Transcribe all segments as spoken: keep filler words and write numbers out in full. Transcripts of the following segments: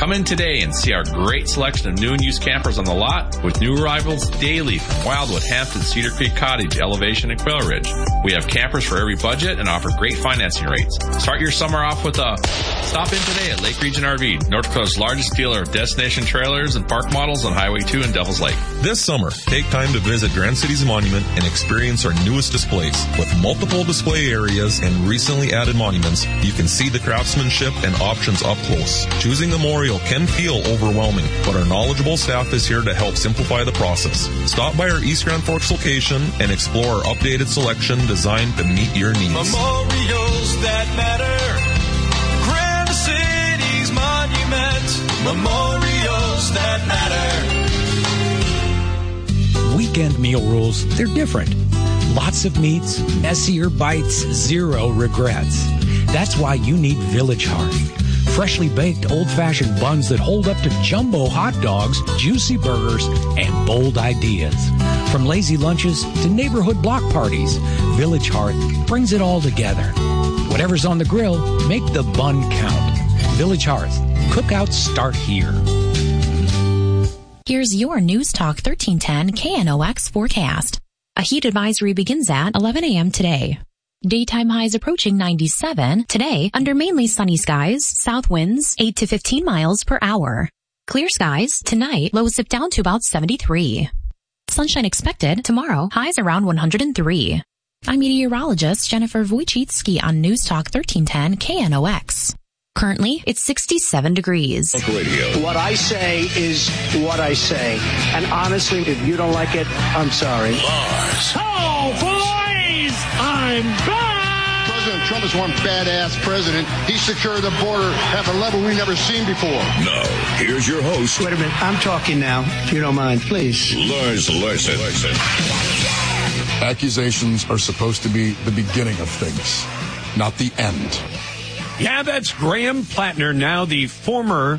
Come in today and see our great selection of new and used campers on the lot with new arrivals daily from Wildwood, Hampton, Cedar Creek Cottage, Elevation, and Quail Ridge. We have campers for every budget and offer great financing rates. Start your summer off with a stop in today at Lake Region R V, North Dakota's largest dealer of destination trailers and park models on Highway two in Devil's Lake. This summer, take time to visit Grand Cities Monument and experience our newest displays. With multiple display areas and recently added monuments, you can see the craftsmanship and options up close. Choosing a memorial can feel overwhelming, but our knowledgeable staff is here to help simplify the process. Stop by our East Grand Forks location and explore our updated selection designed to meet your needs. Memorials that matter. Grand Cities Monument. Memorials that matter. Weekend meal rules, they're different. Lots of meats, messier bites, zero regrets. That's why you need Village Hearth. Freshly baked old-fashioned buns that hold up to jumbo hot dogs, juicy burgers, and bold ideas. From lazy lunches to neighborhood block parties, Village Hearth brings it all together. Whatever's on the grill, make the bun count. Village Hearth. Cookouts start here. Here's your News Talk thirteen ten K N O X forecast. A heat advisory begins at eleven a.m. today. Daytime highs approaching ninety-seven. Today, under mainly sunny skies, south winds eight to fifteen miles per hour. Clear skies. Tonight, lows dip down to about seventy-three. Sunshine expected. Tomorrow, highs around one hundred three. I'm meteorologist Jennifer Wojcicki on News Talk thirteen ten K N O X. Currently, it's sixty-seven degrees. Radio. What I say is what I say. And honestly, if you don't like it, I'm sorry. Lars. Oh, boys! I'm back! President Trump is one badass president. He secured the border at a level we've never seen before. Now, here's your host. Wait a minute. I'm talking now, if you don't mind, please. Lars Larson. Accusations are supposed to be the beginning of things, not the end. Yeah, that's Graham Plattner, now the former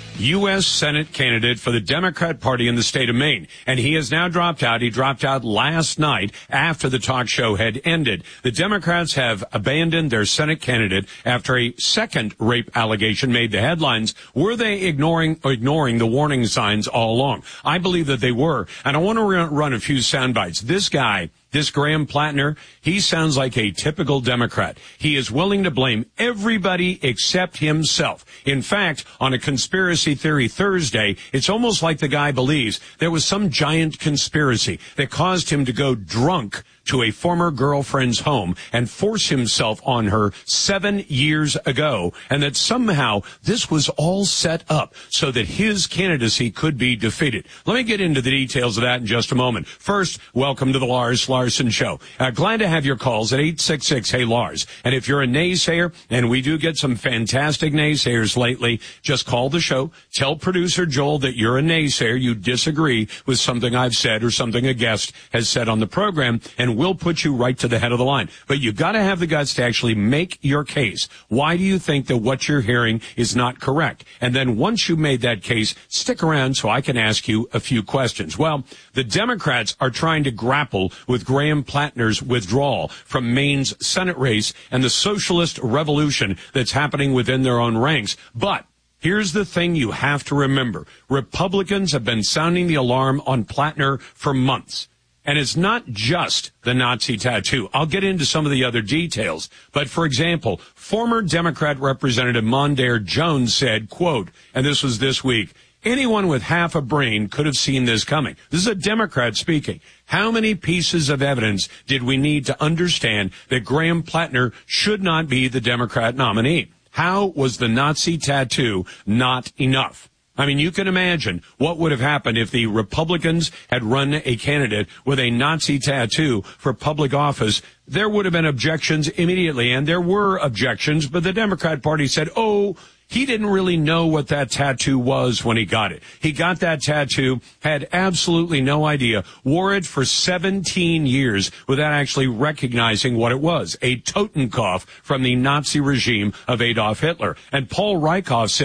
U S Senate candidate for the Democrat Party in the state of Maine. And he has now dropped out. He dropped out last night after the talk show had ended. The Democrats have abandoned their Senate candidate after a second rape allegation made the headlines. Were they ignoring ignoring the warning signs all along? I believe that they were. And I want to run a few sound bites. This guy, this Graham Plattner, he sounds like a typical Democrat. He is willing to blame everybody except himself. In fact, on a conspiracy theory Thursday, it's almost like the guy believes there was some giant conspiracy that caused him to go drunk to a former girlfriend's home and force himself on her seven years ago, and that somehow this was all set up so that his candidacy could be defeated. Let me get into the details of that in just a moment. First, welcome to the Lars Larson Show. Uh, glad to have your calls at eight six six, hey Lars. And if you're a naysayer, and we do get some fantastic naysayers lately, just call the show, tell producer Joel that you're a naysayer, you disagree with something I've said or something a guest has said on the program, and we'll put you right to the head of the line. But you've got to have the guts to actually make your case. Why do you think that what you're hearing is not correct? And then once you've made that case, stick around so I can ask you a few questions. Well, the Democrats are trying to grapple with Graham Plattner's withdrawal from Maine's Senate race and the socialist revolution that's happening within their own ranks. But here's the thing you have to remember. Republicans have been sounding the alarm on Plattner for months. And it's not just the Nazi tattoo. I'll get into some of the other details. But, for example, former Democrat Representative Mondaire Jones said, quote, and this was this week, anyone with half a brain could have seen this coming. This is a Democrat speaking. How many pieces of evidence did we need to understand that Graham Plattner should not be the Democrat nominee? How was the Nazi tattoo not enough? I mean, you can imagine what would have happened if the Republicans had run a candidate with a Nazi tattoo for public office. There would have been objections immediately, and there were objections, but the Democrat Party said, oh, he didn't really know what that tattoo was when he got it. He got that tattoo, had absolutely no idea, wore it for seventeen years without actually recognizing what it was, a Totenkopf from the Nazi regime of Adolf Hitler. And Paul Rieckhoff says,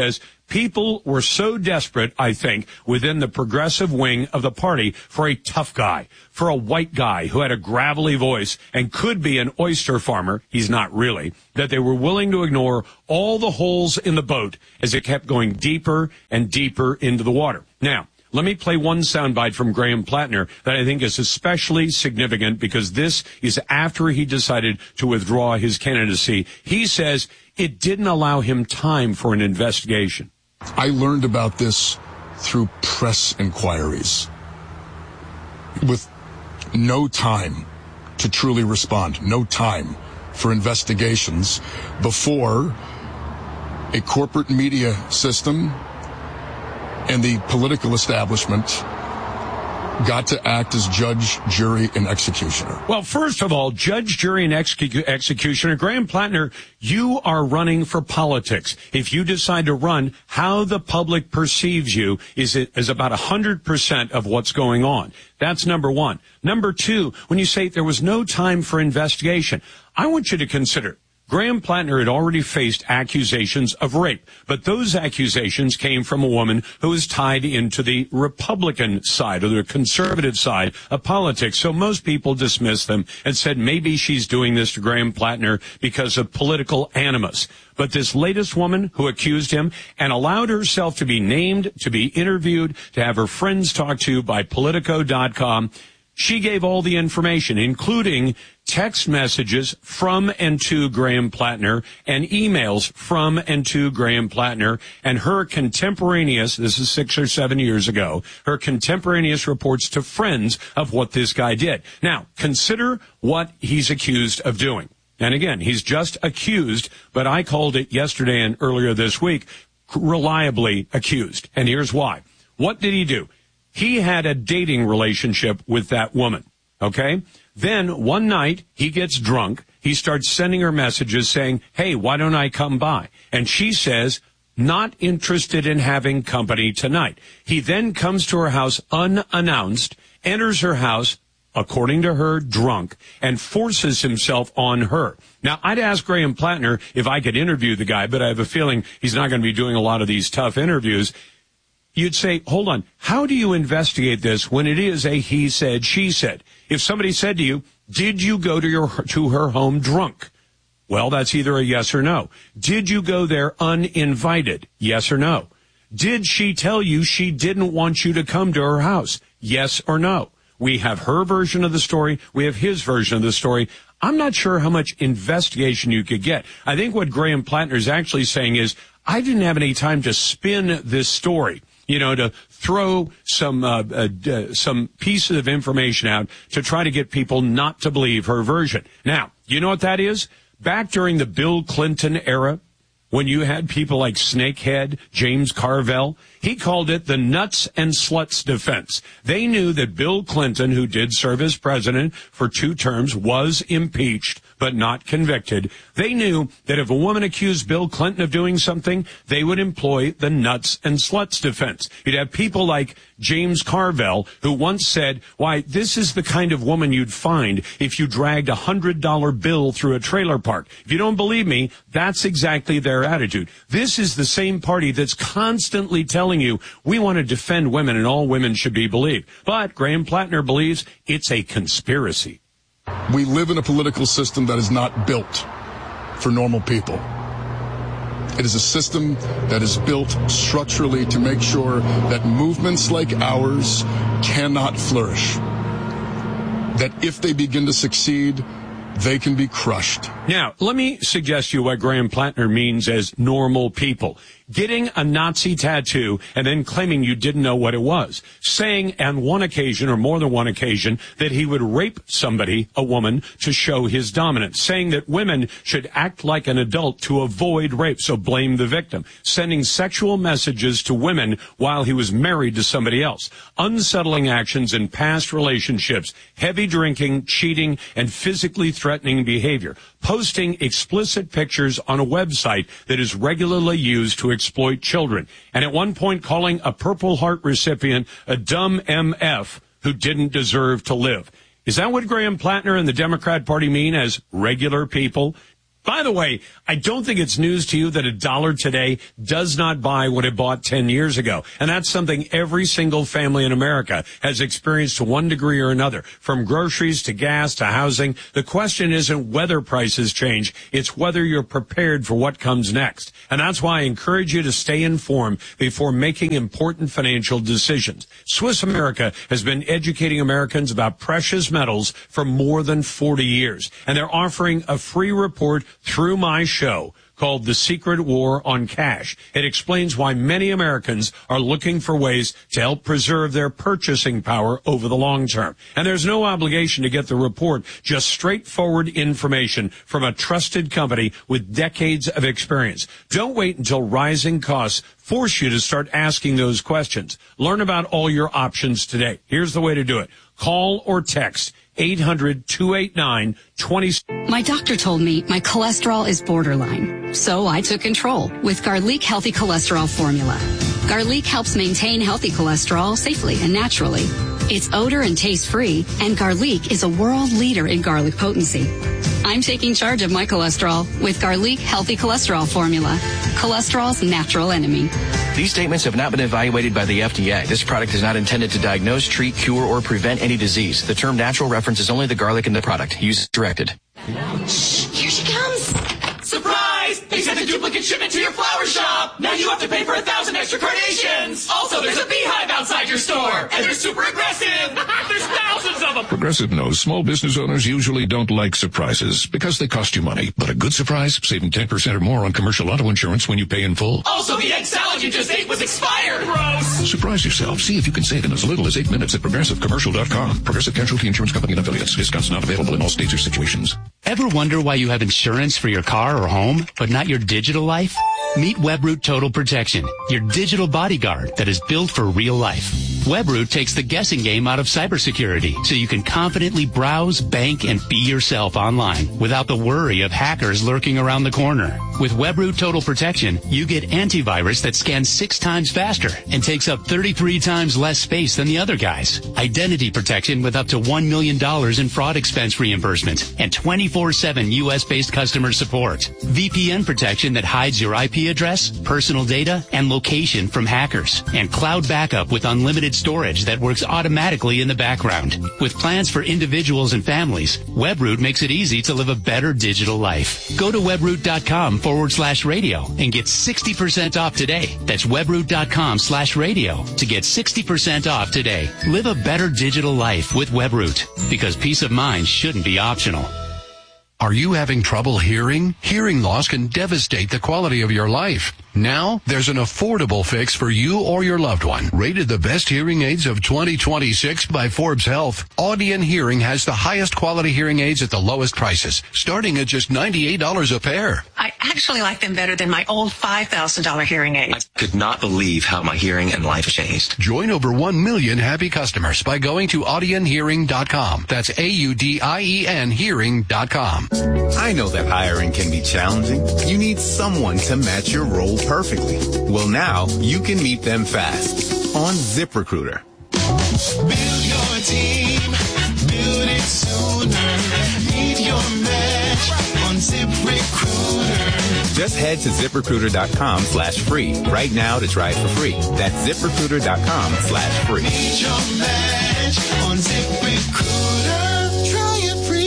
People were so desperate, I think, within the progressive wing of the party for a tough guy, for a white guy who had a gravelly voice and could be an oyster farmer, he's not really, that they were willing to ignore all the holes in the boat as it kept going deeper and deeper into the water. Now, let me play one soundbite from Graham Plattner that I think is especially significant because this is after he decided to withdraw his candidacy. He says it didn't allow him time for an investigation. I learned about this through press inquiries with no time to truly respond, no time for investigations before a corporate media system and the political establishment got to act as judge, jury, and executioner. Well, first of all, judge, jury, and execu- executioner, Graham Plattner, you are running for politics. If you decide to run, how the public perceives you is, is about one hundred percent of what's going on. That's number one. Number two, when you say there was no time for investigation, I want you to consider Graham Plattner had already faced accusations of rape, but those accusations came from a woman who was tied into the Republican side or the conservative side of politics. So most people dismissed them and said maybe she's doing this to Graham Plattner because of political animus. But this latest woman who accused him and allowed herself to be named, to be interviewed, to have her friends talked to by Politico dot com, she gave all the information, including text messages from and to Graham Plattner and emails from and to Graham Plattner and her contemporaneous, this is six or seven years ago, her contemporaneous reports to friends of what this guy did. Now, consider what he's accused of doing. And again, he's just accused, but I called it yesterday and earlier this week, reliably accused. And here's why. What did he do? He had a dating relationship with that woman, okay? Then one night he gets drunk. He starts sending her messages saying, hey, why don't I come by? And she says, not interested in having company tonight. He then comes to her house unannounced, enters her house, according to her, drunk, and forces himself on her. Now, I'd ask Graham Plattner if I could interview the guy, but I have a feeling he's not going to be doing a lot of these tough interviews. You'd say, hold on, how do you investigate this when it is a he said, she said? If somebody said to you, did you go to your to her home drunk? Well, that's either a yes or no. Did you go there uninvited? Yes or no. Did she tell you she didn't want you to come to her house? Yes or no. We have her version of the story. We have his version of the story. I'm not sure how much investigation you could get. I think what Graham Plattner is actually saying is, I didn't have any time to spin this story. You know, to throw some uh, uh, some pieces of information out to try to get people not to believe her version. Now, you know what that is? Back during the Bill Clinton era, when you had people like Snakehead, James Carville, he called it the nuts and sluts defense. They knew that Bill Clinton, who did serve as president for two terms, was impeached but not convicted. They knew that if a woman accused Bill Clinton of doing something, they would employ the nuts and sluts defense. You'd have people like James Carville, who once said, why, this is the kind of woman you'd find if you dragged a hundred dollar bill through a trailer park. If you don't believe me, that's exactly their attitude. This is the same party that's constantly telling you, we want to defend women and all women should be believed. But Graham Plattner believes it's a conspiracy. We live in a political system that is not built for normal people. It is a system that is built structurally to make sure that movements like ours cannot flourish. That if they begin to succeed, they can be crushed. Now, let me suggest to you what Graham Plattner means as normal people. Getting a Nazi tattoo and then claiming you didn't know what it was. Saying on one occasion or more than one occasion that he would rape somebody, a woman, to show his dominance. Saying that women should act like an adult to avoid rape, so blame the victim. Sending sexual messages to women while he was married to somebody else. Unsettling actions in past relationships. Heavy drinking, cheating, and physically threatening behavior. Posting explicit pictures on a website that is regularly used to exploit children. And at one point calling a Purple Heart recipient a dumb M F who didn't deserve to live. Is that what Graham Plattner and the Democrat Party mean as regular people? By the way, I don't think it's news to you that a dollar today does not buy what it bought ten years ago. And that's something every single family in America has experienced to one degree or another. From groceries to gas to housing, the question isn't whether prices change, it's whether you're prepared for what comes next. And that's why I encourage you to stay informed before making important financial decisions. Swiss America has been educating Americans about precious metals for more than forty years. And they're offering a free report through my show called The Secret War on Cash. It explains why many Americans are looking for ways to help preserve their purchasing power over the long term. And there's no obligation to get the report, just straightforward information from a trusted company with decades of experience. Don't wait until rising costs force you to start asking those questions. Learn about all your options today. Here's the way to do it. Call or text eight hundred, two eight nine, two zero. My doctor told me my cholesterol is borderline, so I took control with Garlic Healthy Cholesterol Formula. Garlic helps maintain healthy cholesterol safely and naturally. It's odor and taste-free, and Garlic is a world leader in garlic potency. I'm taking charge of my cholesterol with Garlic Healthy Cholesterol Formula, cholesterol's natural enemy. These statements have not been evaluated by the F D A. This product is not intended to diagnose, treat, cure, or prevent any disease. The term natural references only the garlic in the product. Use as directed. Shh, here she comes. Surprise! They sent a duplicate shipment to your flower shop. Now you have to pay for a thousand extra carnations. Also, there's a beehive outside your store, and they're super aggressive. There's thousands of them. Progressive knows small business owners usually don't like surprises because they cost you money. But a good surprise, saving ten percent or more on commercial auto insurance when you pay in full. Also, the egg salad you just ate was expired. Gross. Surprise yourself. See if you can save in as little as eight minutes at progressive commercial dot com. Progressive Casualty Insurance Company and affiliates. Discounts not available in all states or situations. Ever wonder why you have insurance for your car or home, but not your digital life? Meet WebRoot Total Protection, your digital bodyguard that is built for real life. WebRoot takes the guessing game out of cybersecurity so you can confidently browse, bank, and be yourself online without the worry of hackers lurking around the corner. With WebRoot Total Protection, you get antivirus that scans six times faster and takes up thirty-three times less space than the other guys. Identity protection with up to one million dollars in fraud expense reimbursement and twenty-four seven U S-based customer support. V P N protection that hides your I P address, personal data, and location from hackers. And cloud backup with unlimited storage that works automatically in the background. With plans for individuals and families, WebRoot makes it easy to live a better digital life. Go to webroot.com forward slash radio and get sixty percent off today. That's webroot.com slash radio to get sixty percent off today. Live a better digital life with WebRoot, because peace of mind shouldn't be optional. Are you having trouble hearing? Hearing loss can devastate the quality of your life. Now, there's an affordable fix for you or your loved one. Rated the best hearing aids of twenty twenty-six by Forbes Health, Audion Hearing has the highest quality hearing aids at the lowest prices, starting at just ninety-eight dollars a pair. I actually like them better than my old five thousand dollars hearing aids. I could not believe how my hearing and life changed. Join over one million happy customers by going to audion hearing dot com. That's A U D I E N hearing dot com. I know that hiring can be challenging. You need someone to match your role perfectly. Well, now you can meet them fast on ZipRecruiter. Build your team, build it sooner. Meet your match on ZipRecruiter. Just head to ZipRecruiter.com slash free right now to try it for free. That's ZipRecruiter.com slash free. Meet your match on ZipRecruiter. Try it free.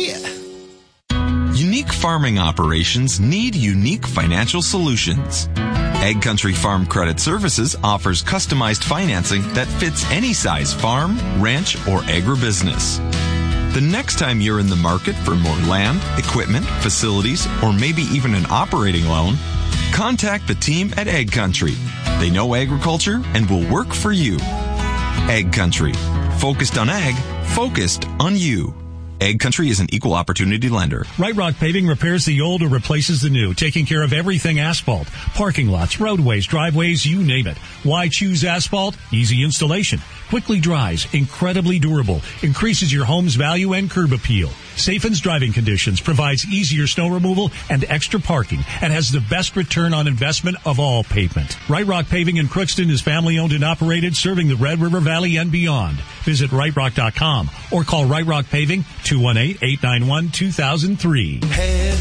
Unique farming operations need unique financial solutions. Egg Country Farm Credit Services offers customized financing that fits any size farm, ranch, or agribusiness. The next time you're in the market for more land, equipment, facilities, or maybe even an operating loan, contact the team at Egg Country. They know agriculture and will work for you. Egg Country. Focused on ag, focused on you. Egg Country is an equal opportunity lender. Right Rock Paving repairs the old or replaces the new, taking care of everything asphalt. Parking lots, roadways, driveways, you name it. Why choose asphalt? Easy installation. Quickly dries, incredibly durable, increases your home's value and curb appeal. Safens driving conditions, provides easier snow removal and extra parking, and has the best return on investment of all pavement. Right Rock Paving in Crookston is family owned and operated, serving the Red River Valley and beyond. Visit right rock dot com or call Right Rock Paving two one eight, eight nine one, two thousand three. Head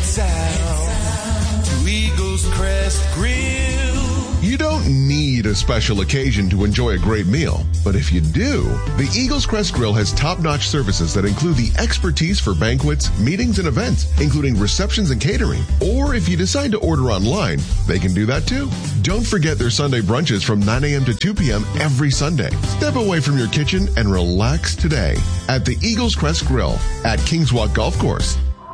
south to Eagles Crest Grill. You don't need a special occasion to enjoy a great meal, but if you do, the Eagles Crest Grill has top-notch services that include the expertise for banquets, meetings, and events, including receptions and catering. Or if you decide to order online, they can do that too. Don't forget their Sunday brunches from nine a.m. to two p.m. every Sunday. Step away from your kitchen and relax today at the Eagles Crest Grill at Kingswalk Golf Course.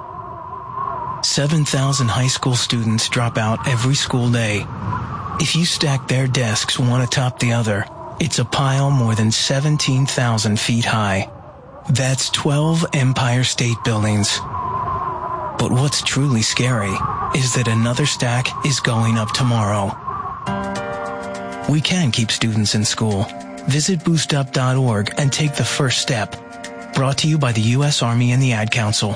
seven thousand high school students drop out every school day. If you stack their desks one atop the other, it's a pile more than seventeen thousand feet high. That's twelve Empire State Buildings. But what's truly scary is that another stack is going up tomorrow. We can keep students in school. Visit boost up dot org and take the first step. Brought to you by the U S Army and the Ad Council.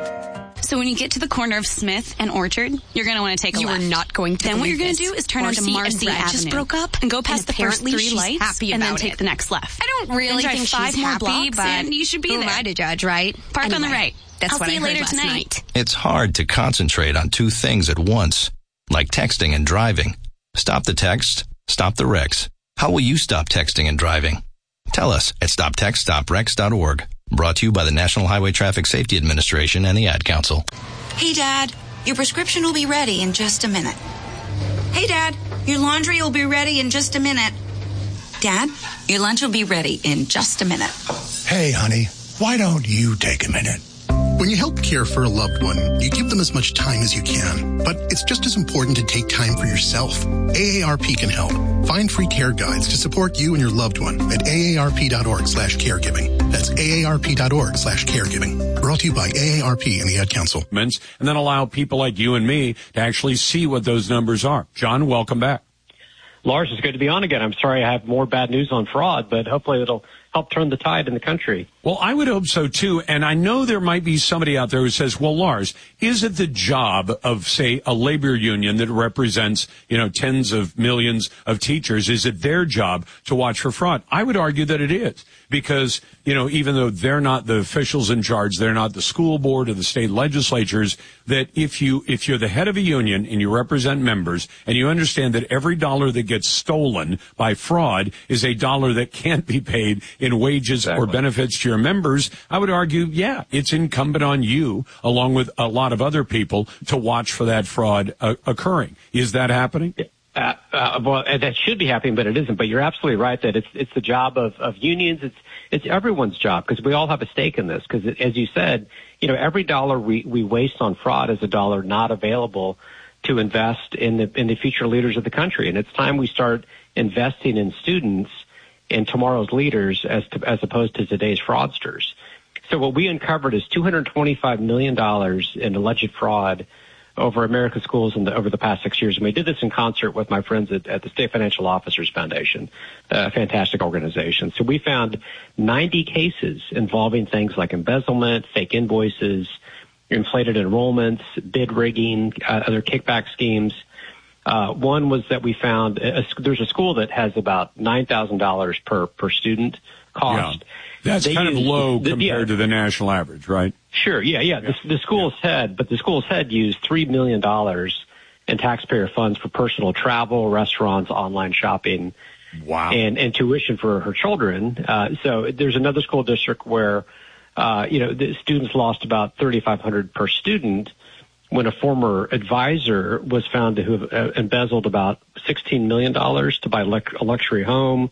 So when you get to the corner of Smith and Orchard, you're going to want to take a you left. You are not going to Then what you're going this. to do is turn Marcy onto Marcy and Brad Avenue. just broke up and go past and the first three she's lights happy and then about take it. the next left. I don't really then drive think five she's more happy, blocks but and you should be who there. am I to judge, right? Park anyway, on the right. That's I'll what see I you heard later last tonight. night. It's hard to concentrate on two things at once, like texting and driving. Stop the text, stop the wrecks. How will you stop texting and driving? Tell us at stop text stop wrecks dot org. Brought to you by the National Highway Traffic Safety Administration and the Ad Council. Hey, Dad, your prescription will be ready in just a minute. Hey, Dad, your laundry will be ready in just a minute. Dad, your lunch will be ready in just a minute. Hey, honey, why don't you take a minute? When you help care for a loved one, you give them as much time as you can. But it's just as important to take time for yourself. A A R P can help. Find free care guides to support you and your loved one at A A R P dot org slash caregiving. That's A A R P dot org slash caregiving. Brought to you by A A R P and the Ad Council. And then allow people like you and me to actually see what those numbers are. John, welcome back. Lars, it's good to be on again. I'm sorry I have more bad news on fraud, but hopefully it'll help turn the tide in the country. Well, I would hope so, too. And I know there might be somebody out there who says, well, Lars, is it the job of, say, a labor union that represents, you know, tens of millions of teachers? Is it their job to watch for fraud? I would argue that it is because, you know, even though they're not the officials in charge, they're not the school board or the state legislatures, that if you, if you're the head of a union and you represent members and you understand that every dollar that gets stolen by fraud is a dollar that can't be paid in wages exactly. or benefits to your members, I would argue, yeah, it's incumbent on you, along with a lot of other people, to watch for that fraud uh, occurring. Is that happening? Uh, uh, well, that should be happening, but it isn't. But you're absolutely right that it's it's the job of, of unions. It's it's everyone's job because we all have a stake in this. Because as you said, you know, every dollar we, we waste on fraud is a dollar not available to invest in the in the future leaders of the country. And it's time we start investing in students and tomorrow's leaders as to, as opposed to today's fraudsters. So what we uncovered is two hundred twenty-five million dollars in alleged fraud over American schools in the, over the past six years. And we did this in concert with my friends at, at the State Financial Officers Foundation, a fantastic organization. So we found ninety cases involving things like embezzlement, fake invoices, inflated enrollments, bid rigging, uh, other kickback schemes. Uh, one was that we found a, there's a school that has about nine thousand dollars per, per student cost. Yeah. That's they kind use, of low the, compared yeah. to the national average, right? Sure. Yeah. Yeah. yeah. The, the school's yeah. head, but the school's head used three million dollars in taxpayer funds for personal travel, restaurants, online shopping. Wow. And, and tuition for her children. Uh, so there's another school district where, uh, you know, the students lost about thirty-five hundred dollars per student, when a former advisor was found to have uh, embezzled about sixteen million dollars to buy a luxury home,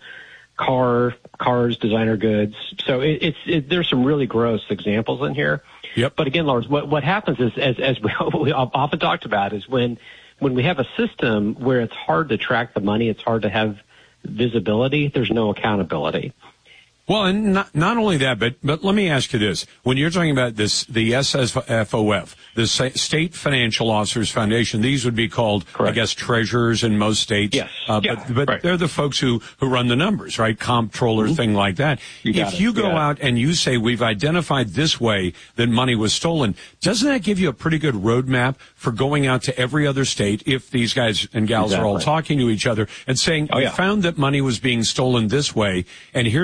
car, cars, designer goods. So it, it's it, there's some really gross examples in here. Yep. But again, Lars, what, what happens is, as, as we, we often talked about, is when when we have a system where it's hard to track the money, it's hard to have visibility, there's no accountability. Well, and not, not only that, but, but let me ask you this. When you're talking about this, the S F O F, the State Financial Officers Foundation, these would be called, Correct. I guess, treasurers in most states. Yes. Uh, yeah, but but right. they're the folks who, who run the numbers, right? Comptroller, mm-hmm. thing like that. You if you go out and you say, we've identified this way that money was stolen, doesn't that give you a pretty good roadmap for going out to every other state if these guys and gals exactly. are all talking to each other and saying, oh, we yeah. found that money was being stolen this way, and here's how we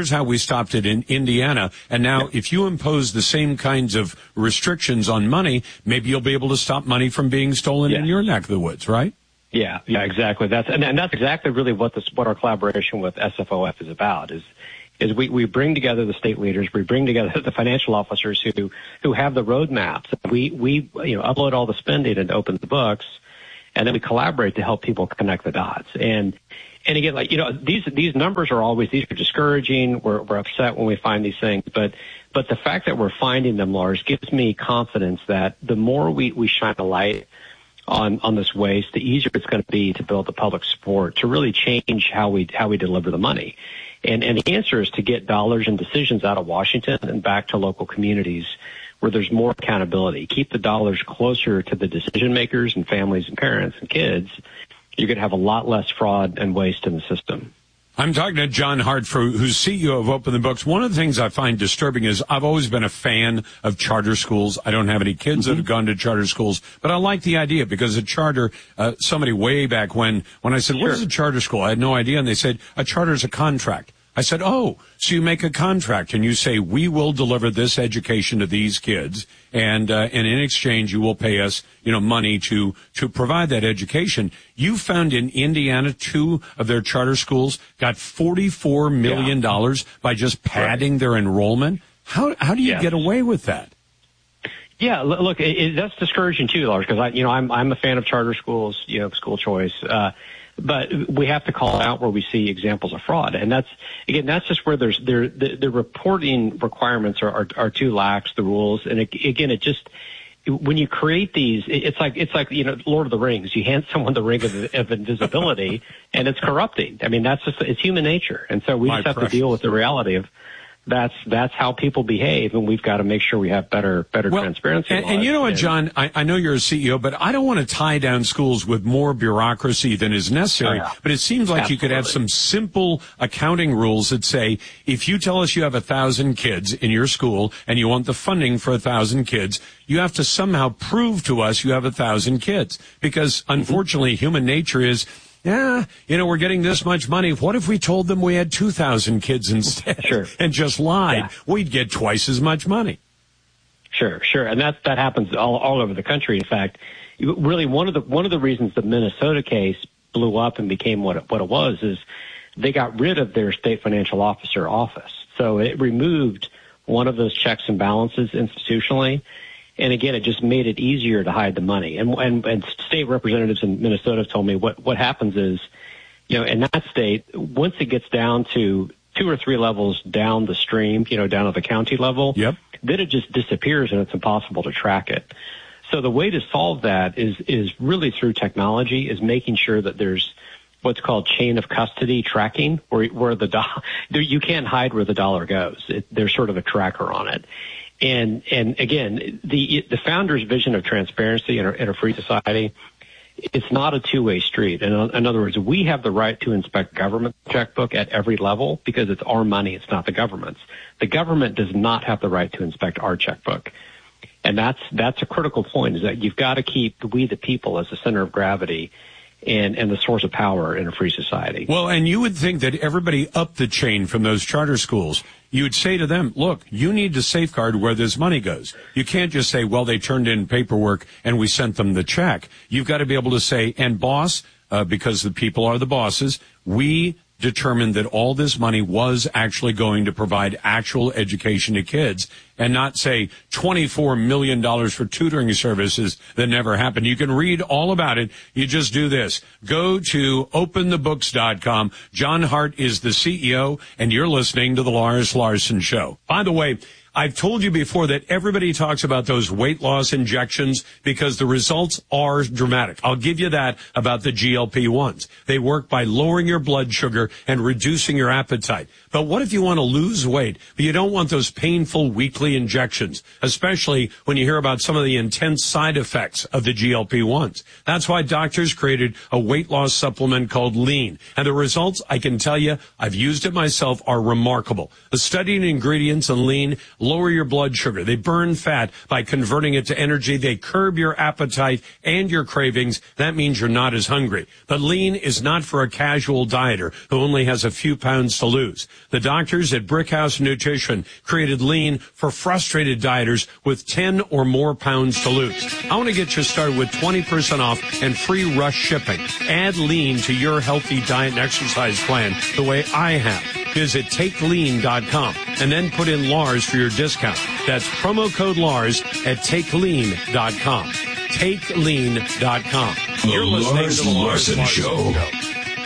stopped it in Indiana. And now if you impose the same kinds of restrictions on money, maybe you'll be able to stop money from being stolen Yes. in your neck of the woods, right? Yeah, yeah, exactly. That's and, and that's exactly really what this what our collaboration with S F O F is about. Is is we, we bring together the state leaders, we bring together the financial officers who who have the roadmaps. We we you know upload all the spending and open the books, and then we collaborate to help people connect the dots. And and again, like you know, these these numbers are always these are discouraging. We're we're upset when we find these things, but but the fact that we're finding them, Lars, gives me confidence that the more we we shine a light on on this waste, the easier it's going to be to build the public support to really change how we how we deliver the money. And and the answer is to get dollars and decisions out of Washington and back to local communities where there's more accountability. Keep the dollars closer to the decision makers and families and parents and kids. You're going to have a lot less fraud and waste in the system. I'm talking to John Hart, for, who's C E O of Open the Books. One of the things I find disturbing is I've always been a fan of charter schools. I don't have any kids mm-hmm. that have gone to charter schools, but I like the idea because a charter, uh, somebody way back when, when I said, sure. what is a charter school? I had no idea. And they said, a charter is a contract. I said, oh, so you make a contract and you say, we will deliver this education to these kids, and uh, and in exchange you will pay us, you know, money to to provide that education. You found in Indiana two of their charter schools got forty-four million dollars yeah. by just padding right. their enrollment. How how do you yes. get away with that? Yeah, look, it, it, that's discouraging too, Lars, because I, you know, I'm I'm a fan of charter schools, you know, school choice. Uh, But we have to call out where we see examples of fraud, and that's again that's just where there's there the, the reporting requirements are, are are too lax, the rules, and it, again it just when you create these, it's like it's like you know Lord of the Rings. You hand someone the ring of, of invisibility, and it's corrupting. I mean that's just it's human nature, and so we My just have precious. to deal with the reality of. That's that's how people behave, and we've got to make sure we have better better well, transparency. And, and you know what, John? I, I know you're a C E O, but I don't want to tie down schools with more bureaucracy than is necessary. Oh, yeah. But it seems like Absolutely. you could have some simple accounting rules that say, if you tell us you have a thousand kids in your school and you want the funding for a thousand kids, you have to somehow prove to us you have a thousand kids. Because unfortunately, mm-hmm. human nature is, yeah, you know, we're getting this much money. What if we told them we had two thousand kids instead sure. and just lied? Yeah. We'd get twice as much money. Sure, sure. And that, that happens all, all over the country. In fact, really one of the, one of the reasons the Minnesota case blew up and became what it, what it was is they got rid of their state financial officer office. So it removed one of those checks and balances institutionally. And again, it just made it easier to hide the money. And, and, and state representatives in Minnesota have told me what, what happens is, you know, in that state, once it gets down to two or three levels down the stream, you know, down at the county level, yep. then it just disappears and it's impossible to track it. So the way to solve that is, is really through technology, is making sure that there's what's called chain of custody tracking, where, where the do, you can't hide where the dollar goes. It, there's sort of a tracker on it. And, and again, the, the founder's vision of transparency in a, in a free society, it's not a two-way street. In, in other words, we have the right to inspect government checkbook at every level because it's our money, it's not the government's. The government does not have the right to inspect our checkbook. And that's, that's a critical point, is that you've got to keep we the people as the center of gravity and, and the source of power in a free society. Well, and you would think that everybody up the chain from those charter schools, you would say to them, look, you need to safeguard where this money goes. You can't just say, well, they turned in paperwork and we sent them the check. You've got to be able to say, and boss, uh, because the people are the bosses, we determined that all this money was actually going to provide actual education to kids, and not say twenty-four million dollars for tutoring services that never happened. You can read all about it. You just do this. Go to open the books dot com. John Hart is the C E O, and you're listening to the Lars Larson Show. By the way, I've told you before that everybody talks about those weight loss injections because the results are dramatic. I'll give you that about the G L P ones. They work by lowering your blood sugar and reducing your appetite. But what if you want to lose weight, but you don't want those painful weekly injections, especially when you hear about some of the intense side effects of the G L P ones? That's why doctors created a weight loss supplement called Lean. And the results, I can tell you, I've used it myself, are remarkable. The studied ingredients in Lean lower your blood sugar. They burn fat by converting it to energy. They curb your appetite and your cravings. That means you're not as hungry. But Lean is not for a casual dieter who only has a few pounds to lose. The doctors at Brickhouse Nutrition created Lean for frustrated dieters with ten or more pounds to lose. I want to get you started with twenty percent off and free rush shipping. Add Lean to your healthy diet and exercise plan the way I have. Visit take lean dot com and then put in Lars for your discount. That's promo code Lars at take lean dot com. take lean dot com. The Lars Larson Show.